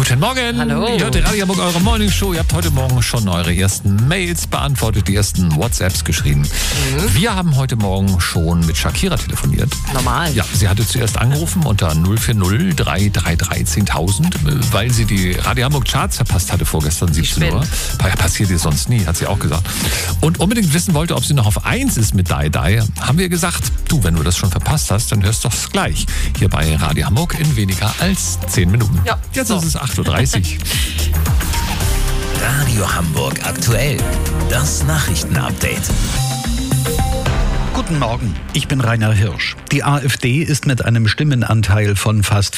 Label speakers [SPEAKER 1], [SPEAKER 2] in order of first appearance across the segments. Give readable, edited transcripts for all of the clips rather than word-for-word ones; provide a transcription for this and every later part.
[SPEAKER 1] Guten Morgen.
[SPEAKER 2] Hallo.
[SPEAKER 1] Ihr hört die Radio Hamburg, eure Morning Show. Ihr habt heute Morgen schon eure ersten Mails beantwortet, die ersten WhatsApps geschrieben. Wir haben heute Morgen schon mit Shakira telefoniert.
[SPEAKER 2] Normal.
[SPEAKER 1] Ja, sie hatte zuerst angerufen unter 040 333 10.000, weil sie die Radio Hamburg Charts verpasst hatte vorgestern 17 Uhr. Passiert ihr sonst nie, hat sie auch gesagt. Und unbedingt wissen wollte, ob sie noch auf 1 ist mit Die Die. Haben wir gesagt, du, wenn du das schon verpasst hast, dann hörst du es gleich. Hier bei Radio Hamburg in weniger als 10 Minuten.
[SPEAKER 2] Ja.
[SPEAKER 1] Jetzt ist es 8.30 Uhr.
[SPEAKER 3] Radio Hamburg aktuell. Das Nachrichtenupdate.
[SPEAKER 4] Guten Morgen, ich bin Rainer Hirsch. Die AfD ist mit einem Stimmenanteil von fast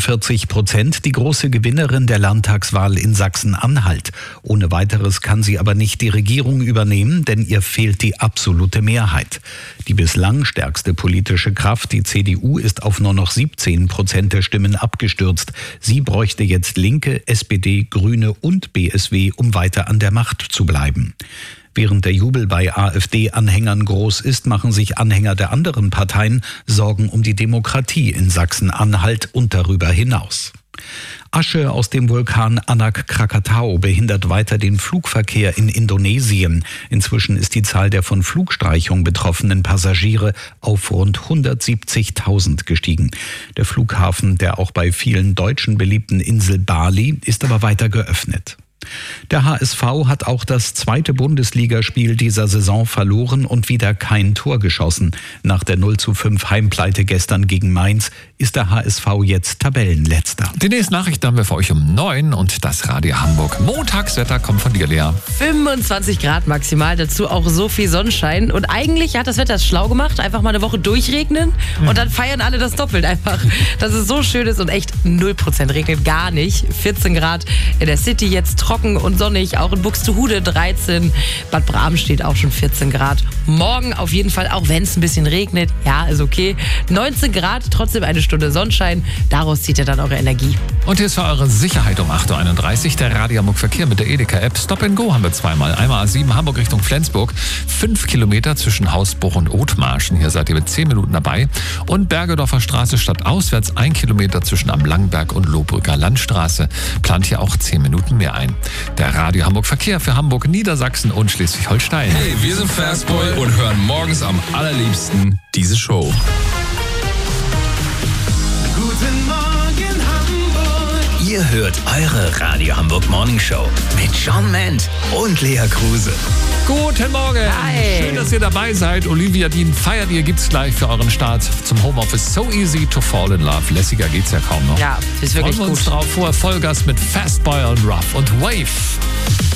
[SPEAKER 4] 44% die große Gewinnerin der Landtagswahl in Sachsen-Anhalt. Ohne weiteres kann sie aber nicht die Regierung übernehmen, denn ihr fehlt die absolute Mehrheit. Die bislang stärkste politische Kraft, die CDU, ist auf nur noch 17% der Stimmen abgestürzt. Sie bräuchte jetzt Linke, SPD, Grüne und BSW, um weiter an der Macht zu bleiben. Während der Jubel bei AfD-Anhängern groß ist, machen sich Anhänger der anderen Parteien Sorgen um die Demokratie in Sachsen-Anhalt und darüber hinaus. Asche aus dem Vulkan Anak Krakatau behindert weiter den Flugverkehr in Indonesien. Inzwischen ist die Zahl der von Flugstreichung betroffenen Passagiere auf rund 170.000 gestiegen. Der Flughafen der auch bei vielen Deutschen beliebten Insel Bali ist aber weiter geöffnet. Der HSV hat auch das zweite Bundesligaspiel dieser Saison verloren und wieder kein Tor geschossen. Nach der 0:5 Heimpleite gestern gegen Mainz ist der HSV jetzt Tabellenletzter.
[SPEAKER 1] Die nächsten Nachrichten haben wir für euch um 9 und das Radio Hamburg. Montagswetter kommt von dir, Lea.
[SPEAKER 2] 25 Grad maximal, dazu auch so viel Sonnenschein. Und eigentlich hat das Wetter es schlau gemacht, einfach mal eine Woche durchregnen und dann feiern alle das doppelt einfach. Dass es so schön ist und echt 0% regnet, gar nicht. 14 Grad in der City, jetzt trocken und sonnig, auch in Buxtehude 13. Bad Bramstedt auch schon 14 Grad. Morgen auf jeden Fall, auch wenn es ein bisschen regnet, ja, ist okay. 19 Grad, trotzdem eine Stunde Sonnenschein. Daraus zieht ihr dann eure Energie.
[SPEAKER 1] Und hier ist für eure Sicherheit um 8.31 Uhr der Radio Hamburg Verkehr mit der Edeka-App. Stop and Go haben wir zweimal. Einmal A7 Hamburg Richtung Flensburg. 5 Kilometer zwischen Hausbruch und Othmarschen. Hier seid ihr mit 10 Minuten dabei. Und Bergedorfer Straße statt auswärts 1 Kilometer zwischen Am Langberg und Lohbrücker Landstraße. Plant hier auch 10 Minuten mehr ein. Der Radio Hamburg Verkehr für Hamburg, Niedersachsen und Schleswig-Holstein.
[SPEAKER 5] Hey, wir sind Fastboy und hören morgens am allerliebsten diese Show.
[SPEAKER 6] Guten Morgen Hamburg.
[SPEAKER 3] Ihr hört eure Radio Hamburg Morning Show mit John Ment und Lea Kruse.
[SPEAKER 1] Guten Morgen.
[SPEAKER 2] Hi.
[SPEAKER 1] Schön, dass ihr dabei seid. Olivia Dean feiert ihr, gibt's gleich für euren Start zum Homeoffice. So easy to fall in love. Lässiger geht's ja kaum noch.
[SPEAKER 2] Ja, ist wirklich
[SPEAKER 1] Freuen wir uns
[SPEAKER 2] gut.
[SPEAKER 1] drauf. Vorher Vollgas mit Fastboy und Rough und Wave.